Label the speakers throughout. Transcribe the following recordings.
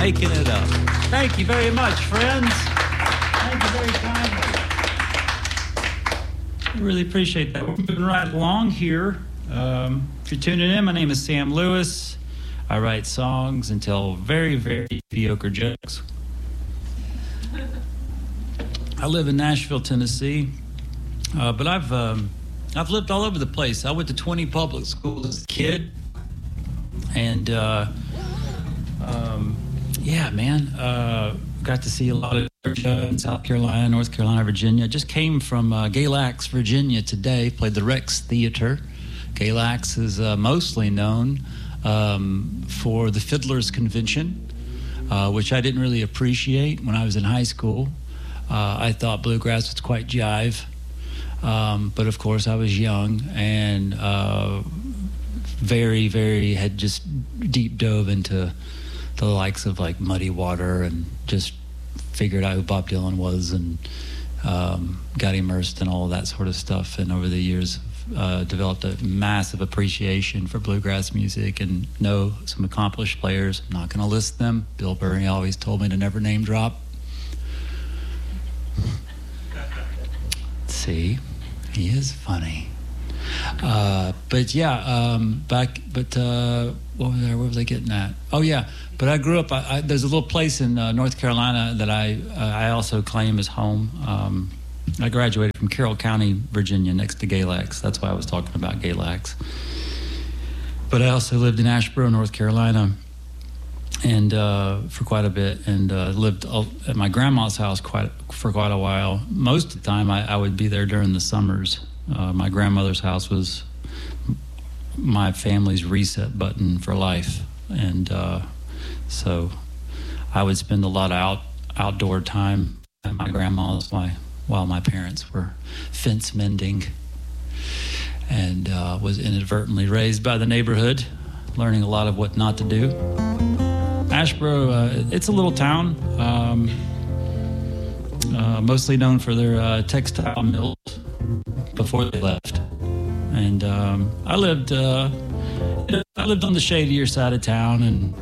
Speaker 1: making it up.
Speaker 2: Thank you very much, friends. Thank you very kindly. I really appreciate that. We're moving right along here. If you're tuning in, my name is Sam Lewis. I write songs and tell very, very mediocre jokes. I live in Nashville, Tennessee, but I've lived all over the place. I went to 20 public schools as a kid, and yeah, man, got to see a lot of Georgia and South Carolina, North Carolina, Virginia. Just came from Galax, Virginia today. Played the Rex Theater. Galax is mostly known for the Fiddlers Convention, which I didn't really appreciate when I was in high school. I thought bluegrass was quite jive, but of course I was young and very had just deep dove into the likes of like Muddy Water and just figured out who Bob Dylan was and got immersed in all of that sort of stuff. And over the years, developed a massive appreciation for bluegrass music and know some accomplished players. I'm not going to list them. Bill Burry always told me to never name drop. See, he is funny. But yeah, what was I getting at? Oh yeah, but I grew up. There's a little place in North Carolina that I also claim as home. I graduated from Carroll County, Virginia, next to Galax. That's why I was talking about Galax. But I also lived in Asheboro, North Carolina, and for quite a bit, and lived at my grandma's house for quite a while. Most of the time, I would be there during the summers. My grandmother's house was my family's reset button for life, and so I would spend a lot of outdoor time at my grandma's while my parents were fence mending, and was inadvertently raised by the neighborhood, learning a lot of what not to do. Asheboro, it's a little town, mostly known for their textile mills before they left. And I lived on the shadier side of town, and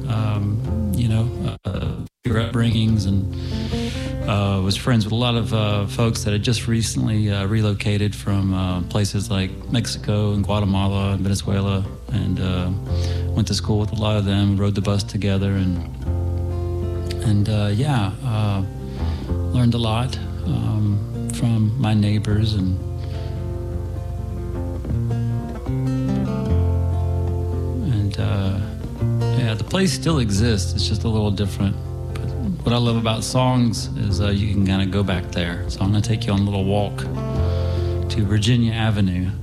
Speaker 2: your upbringings, and was friends with a lot of folks that had just recently relocated from places like Mexico and Guatemala and Venezuela, and went to school with a lot of them, rode the bus together, and learned a lot from my neighbors, and the place still exists. It's just a little different. But what I love about songs is you can kind of go back there. So I'm going to take you on a little walk to Virginia Avenue.